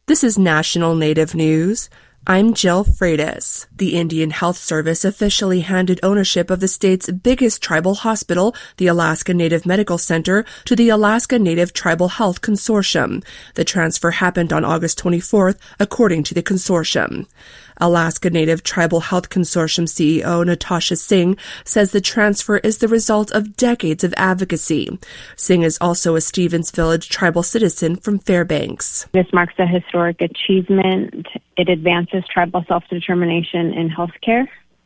This is National Native News. I'm Jill Freitas. The Indian Health Service officially handed ownership of the state's biggest tribal hospital, the Alaska Native Medical Center, to the Alaska Native Tribal Health Consortium. The transfer happened on August 24th, according to the consortium. Alaska Native Tribal Health Consortium CEO Natasha Singh says the transfer is the result of decades of advocacy. Singh is also a Stevens Village tribal citizen from Fairbanks. This marks a historic achievement. It advances tribal self-determination in healthcare,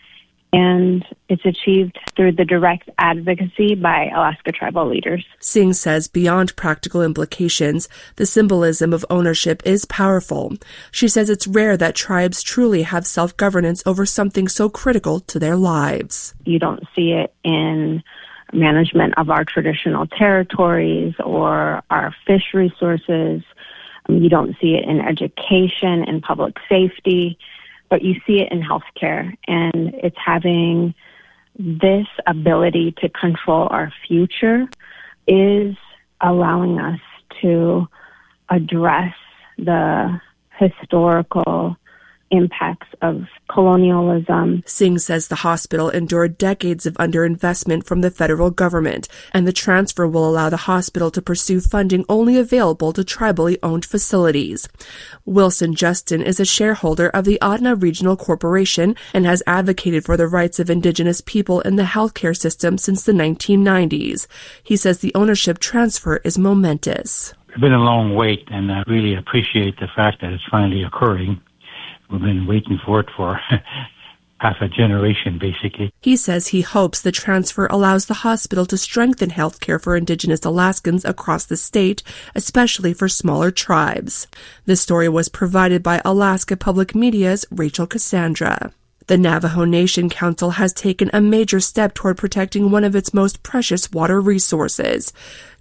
and it's achieved through the direct advocacy by Alaska tribal leaders. Singh says beyond practical implications, the symbolism of ownership is powerful. She says it's rare that tribes truly have self-governance over something so critical to their lives. You don't see it in management of our traditional territories or our fish resources. You don't see it in education and public safety, but you see it in healthcare, and it's having this ability to control our future is allowing us to address the historical impacts of colonialism. Singh says the hospital endured decades of underinvestment from the federal government, and the transfer will allow the hospital to pursue funding only available to tribally owned facilities. Wilson Justin is a shareholder of the Ahtna Regional Corporation and has advocated for the rights of Indigenous people in the healthcare system since the 1990s. He says the ownership transfer is momentous. It's been a long wait, and I really appreciate the fact that it's finally occurring. We've been waiting for it for half a generation, basically. He says he hopes the transfer allows the hospital to strengthen healthcare for Indigenous Alaskans across the state, especially for smaller tribes. This story was provided by Alaska Public Media's Rachel Cassandra. The Navajo Nation Council has taken a major step toward protecting one of its most precious water resources.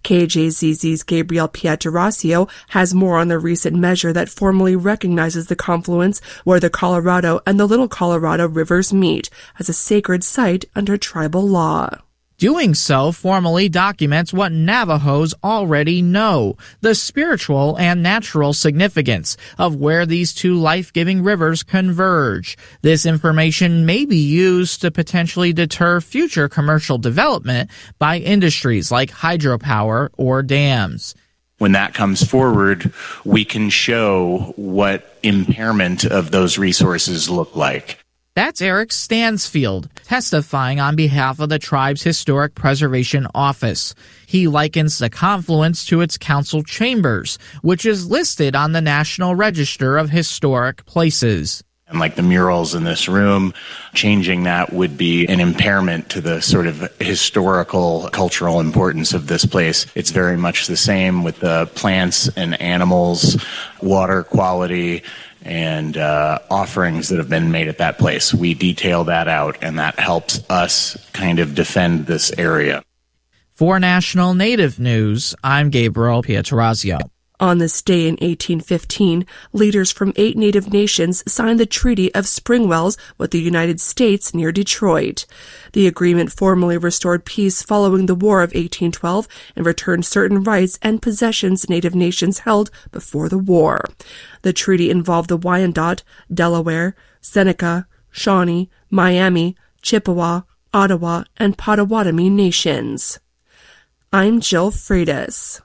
KJZZ's Gabriel Pietrasio has more on the recent measure that formally recognizes the confluence where the Colorado and the Little Colorado rivers meet as a sacred site under tribal law. Doing so formally documents what Navajos already know, the spiritual and natural significance of where these two life-giving rivers converge. This information may be used to potentially deter future commercial development by industries like hydropower or dams. When that comes forward, we can show what impairment of those resources look like. That's Eric Stansfield, testifying on behalf of the tribe's Historic Preservation Office. He likens the confluence to its council chambers, which is listed on the National Register of Historic Places. And like the murals in this room, changing that would be an impairment to the sort of historical, cultural importance of this place. It's very much the same with the plants and animals, water quality, and offerings that have been made at that place. We detail that out, and that helps us kind of defend this area. For National Native News, I'm Gabriel Pietrasio. On this day in 1815, leaders from 8 Native nations signed the Treaty of Springwells with the United States near Detroit. The agreement formally restored peace following the War of 1812 and returned certain rights and possessions Native nations held before the war. The treaty involved the Wyandot, Delaware, Seneca, Shawnee, Miami, Chippewa, Ottawa, and Potawatomi nations. I'm Jill Freitas.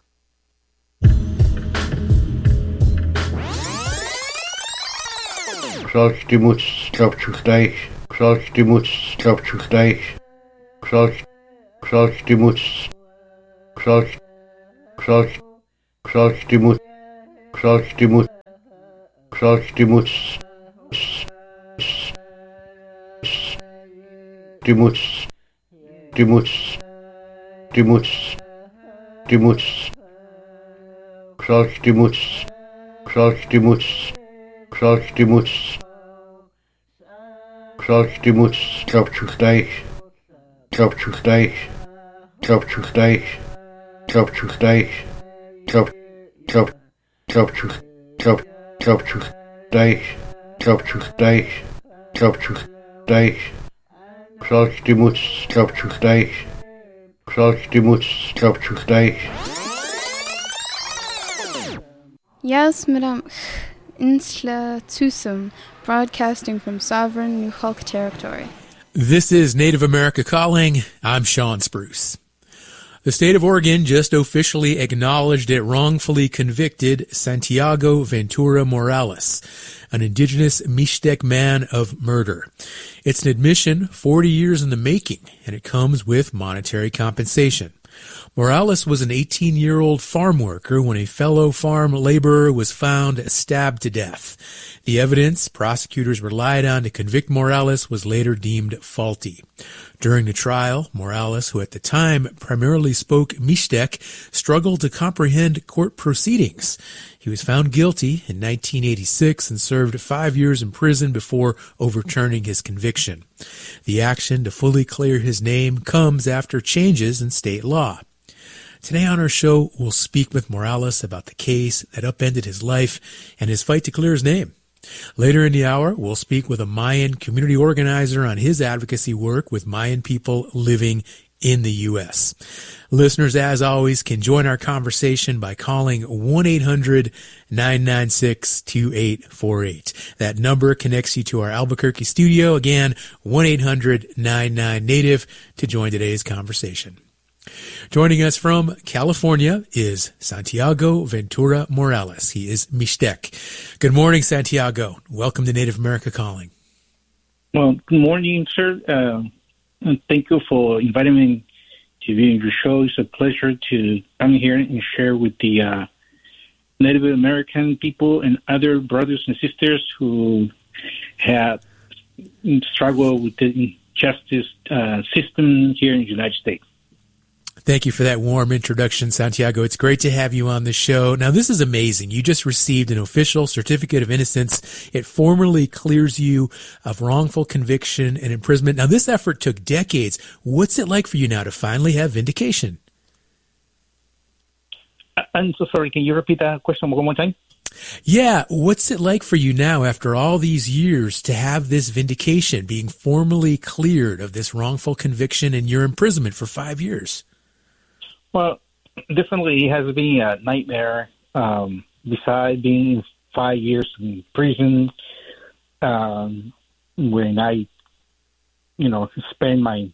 Kralstimut Strapchukdijk, Kralstimut Strapchukdijk, Kralstimut, Kralstimut, Kralstimut, Kralstimut, Stimut, Stimut, Stimut, Stimut, Kralstimut, Kralstimut, Kralstimut, Kralstimut Strapchukdijk, Strapchukdijk, Strapchukdijk, Strapchukdijk, Strapchukdijk, Strapchukdijk, Strapchukdijk, Kralstimut Strapchukdijk, Kralstimut Strapchukdijk. Yes, madam. Insla Tusum, broadcasting from sovereign Nukhalk territory. This is Native America Calling. I'm Sean Spruce. The state of Oregon just officially acknowledged it wrongfully convicted Santiago Ventura Morales, an indigenous Mixtec man, of murder. It's an admission 40 years in the making, and it comes with monetary compensation. Morales was an 18-year-old farm worker when a fellow farm laborer was found stabbed to death. The evidence prosecutors relied on to convict Morales was later deemed faulty. During the trial, Morales, who at the time primarily spoke Mixtec, struggled to comprehend court proceedings. He was found guilty in 1986 and served 5 years in prison before overturning his conviction. The action to fully clear his name comes after changes in state law. Today on our show, we'll speak with Morales about the case that upended his life and his fight to clear his name. Later in the hour, we'll speak with a Mayan community organizer on his advocacy work with Mayan people living in the U.S. Listeners, as always, can join our conversation by calling 1-800-996-2848. That number connects you to our Albuquerque studio. Again, 1-800-99-NATIVE to join today's conversation. Joining us from California is Santiago Ventura Morales. He is Mixtec. Good morning, Santiago. Welcome to Native America Calling. Well, good morning, sir. And thank you for inviting me to be on your show. It's a pleasure to come here and share with the Native American people and other brothers and sisters who have struggled with the justice system here in the United States. Thank you for that warm introduction, Santiago. It's great to have you on the show. Now, this is amazing. You just received an official certificate of innocence. It formally clears you of wrongful conviction and imprisonment. Now, this effort took decades. What's it like for you now to finally have vindication? I'm so sorry. Can you repeat that question one more time? Yeah. What's it like for you now after all these years to have this vindication, being formally cleared of this wrongful conviction and your imprisonment for 5 years? Well, definitely it has been a nightmare. Besides being 5 years in prison, when I, spend my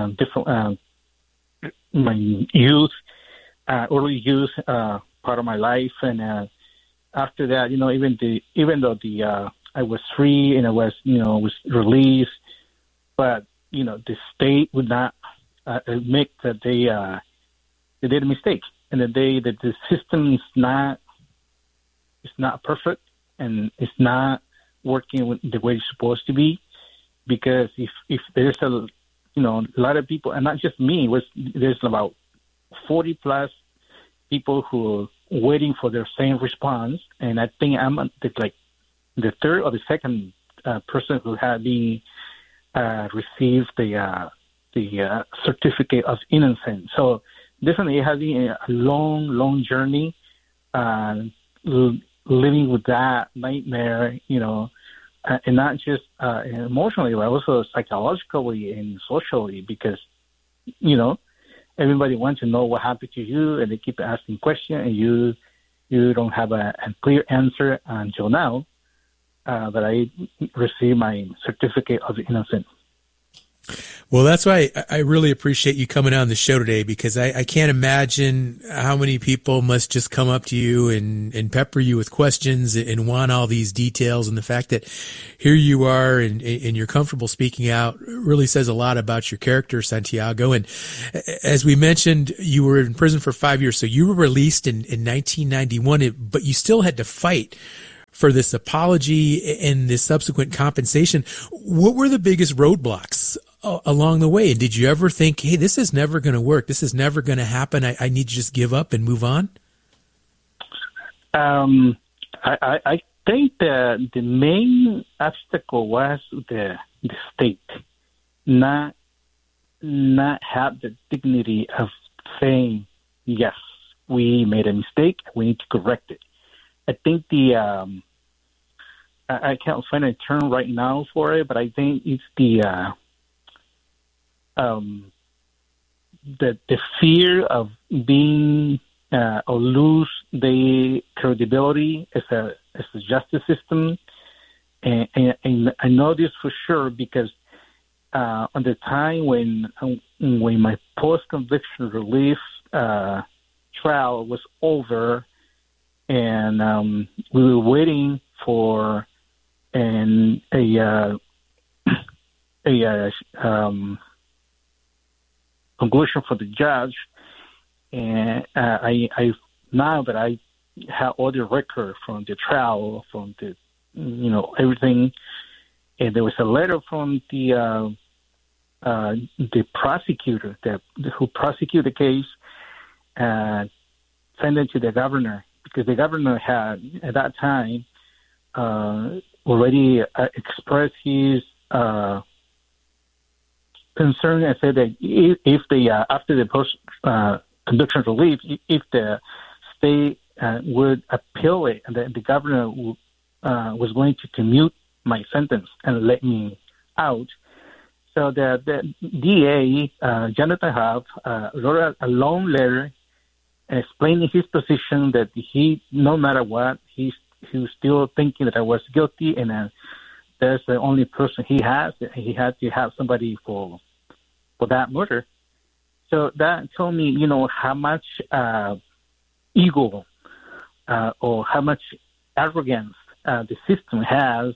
my youth, early youth, part of my life, and after that, even though I was free and I was was released, but the state would not admit that they did a mistake, and that the system is not perfect and it's not working the way it's supposed to be. Because if there's a lot of people, and not just me, there's about 40 plus people who are waiting for their same response, and I think I'm the third or the second person who had been received the certificate of innocence. So definitely it has been a long journey, living with that nightmare, and not just emotionally, but also psychologically and socially, because, everybody wants to know what happened to you, and they keep asking questions, and you don't have a clear answer until now, that I received my certificate of innocence. Well, that's why I really appreciate you coming on the show today, because I can't imagine how many people must just come up to you and pepper you with questions and want all these details. And the fact that here you are and you're comfortable speaking out really says a lot about your character, Santiago. And as we mentioned, you were in prison for 5 years. So you were released in 1991, but you still had to fight for this apology and this subsequent compensation. What were the biggest roadblocks along the way? And did you ever think, hey, this is never going to work, this is never going to happen, I need to just give up and move on? I think that the main obstacle was the state not have the dignity of saying, yes, we made a mistake, we need to correct it. I think I can't find a term right now for it, but I think it's the fear of being or lose the credibility as a justice system. And I know this for sure because on the time when my post-conviction relief trial was over, and we were waiting for a conclusion for the judge, and I now that I have all the record from the trial, from the everything, and there was a letter from the prosecutor who prosecuted the case, sent it to the governor, because the governor had at that time already expressed his concern and said that if they after the post conviction relief, if the state would appeal it, and the governor was going to commute my sentence and let me out. So the DA, Jonathan Hough, wrote a long letter explaining his position that he, no matter what, he was still thinking that I was guilty, and that's the only person he has. He had to have somebody for that murder. So that told me, how much ego or how much arrogance the system has,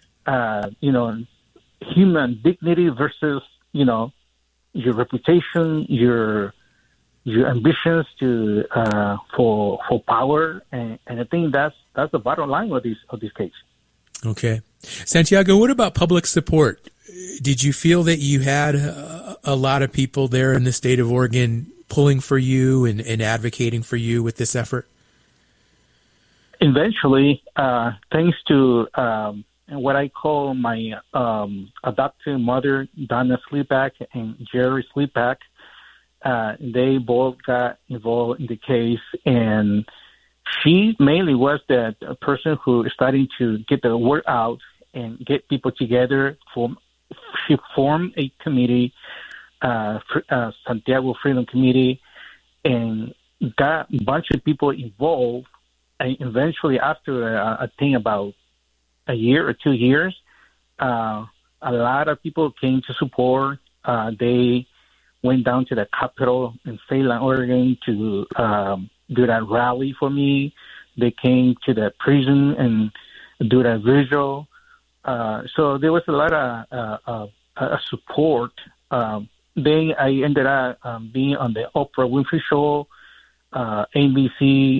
human dignity versus, your reputation, your ambitions for power, and I think that's the bottom line of this case. Okay, Santiago, what about public support? Did you feel that you had a lot of people there in the state of Oregon pulling for you and advocating for you with this effort? Eventually, thanks to what I call my adoptive mother, Donna Sleepak, and Jerry Sleepak, they both got involved in the case, and she mainly was the person who is starting to get the word out and get people together. She formed a committee, Santiago Freedom Committee, and got a bunch of people involved. And eventually, after I think about a year or 2 years, a lot of people came to support. They went down to the Capitol in Salem, Oregon, to do that rally for me. They came to the prison and do that vigil. So there was a lot of support. Then I ended up being on the Oprah Winfrey Show, NBC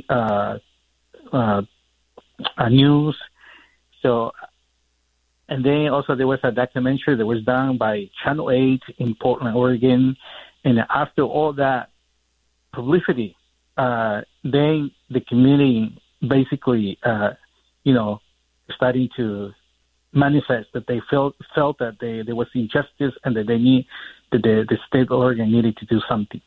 News. So, and then also there was a documentary that was done by Channel 8 in Portland, Oregon. And after all that publicity, then the community basically, starting to manifest that they felt that there was injustice and that the state of Oregon needed to do something.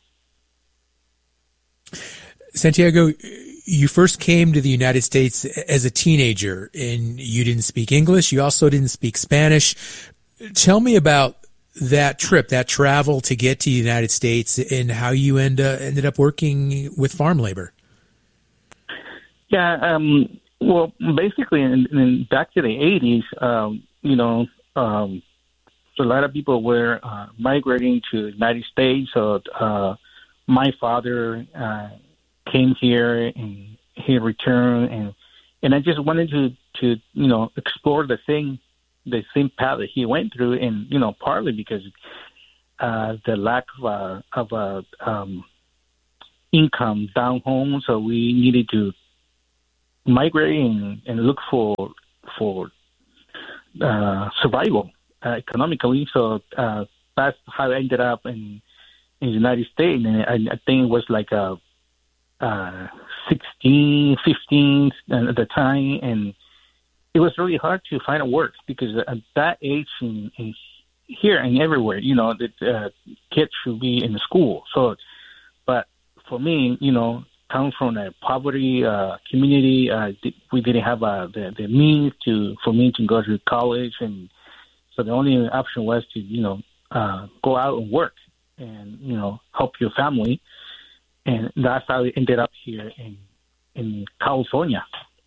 Santiago, you first came to the United States as a teenager, and you didn't speak English. You also didn't speak Spanish. Tell me about that trip, that travel to get to the United States, and how you ended up working with farm labor. Yeah, well, basically, back to the 80s, a lot of people were migrating to the United States. So my father came here, and he returned, and I just wanted to explore the same path that he went through, and partly because the lack of income down home, so we needed to migrate and look for survival economically. So that's how I ended up in the United States, and I think it was like 16, 15 at the time, and it was really hard to find a work because at that age, in here and everywhere, that kids should be in school. So, but for me, come from a poverty community, we didn't have the means for me to go to college, and so the only option was to go out and work and help your family. and that's how it ended up here in California.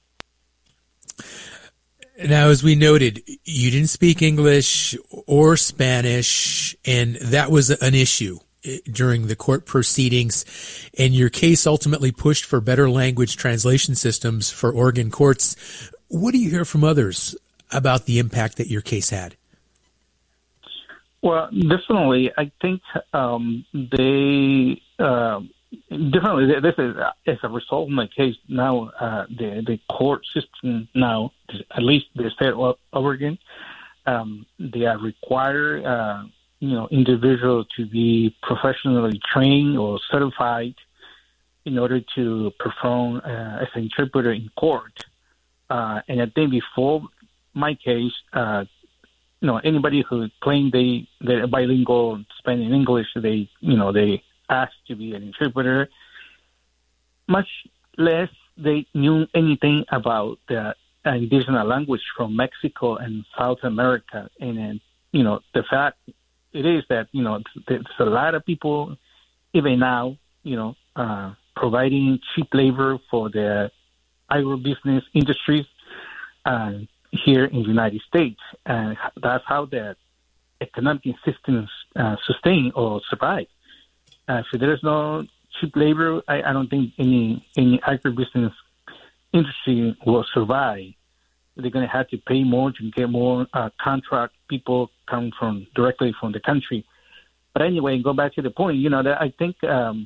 Now, as we noted, you didn't speak English or Spanish, and that was an issue during the court proceedings, and your case ultimately pushed for better language translation systems for Oregon courts. What do you hear from others about the impact that your case had? Well, definitely, I think they definitely, this is as a result of my case now, the court system now, at least the state of Oregon, they are required, individuals to be professionally trained or certified in order to perform as an interpreter in court. And I think before my case, anybody who claimed they're bilingual, Spanish and English, they asked to be an interpreter. Much less they knew anything about the indigenous language from Mexico and South America. And the fact it is that there's a lot of people even now providing cheap labor for the agribusiness industries here in the United States, and that's how the economic systems sustain or survive. So there is no cheap labor. I don't think any agribusiness industry will survive. They're going to have to pay more to get more contract people come directly from the country. But anyway, go back to the point. That I think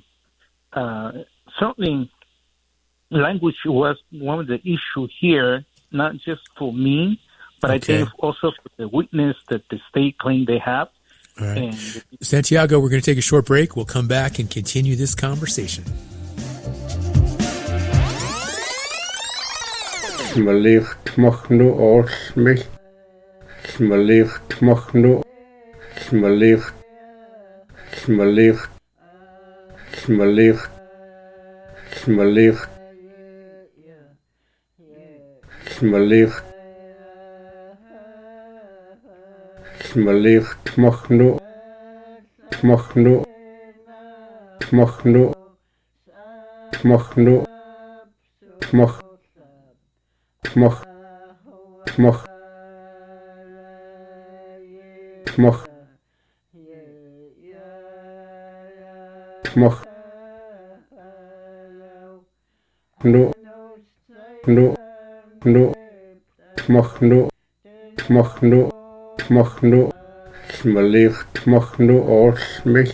certainly language was one of the issues here, not just for me, but I think also for the witness that the state claimed they have. All right. Santiago, we're going to take a short break. We'll come back and continue this conversation. Smalicht mag nu oors mich. Smalicht mag nu. Smalicht. Smalicht. Smalicht. Smalicht. Smalicht. Smalicht mag nu. Mag nu. Mag nu. Mag nu. Mag. Mag. Mag. Mag. Mag. Nu. Nu. Nu. Mag nu. Mag nu. Mag nu. Smalicht mag nu oors mich.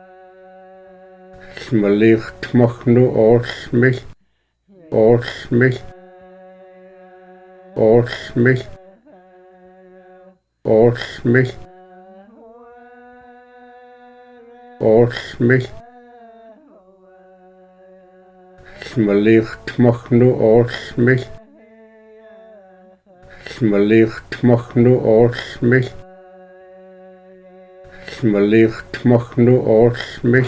Smalicht mag nu oors mich. Oors mich. Oors mich. Oors mich. Oors mich. Smalicht mag nu oors mich. Smalicht mag nu oors mich. Smalicht mag nu oors mich.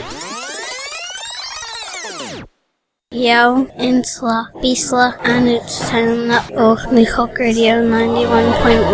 Yo, Insla, Bisla, and it's time up. Oh, Mihawk Radio 91.1.